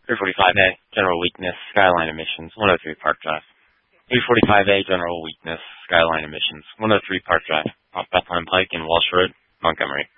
345A, general weakness, Skyline emissions, 103 Park Drive. 345A, general weakness, Skyline emissions, 103 Park Drive, off Bethlehem Pike and Walsh Road, Montgomery.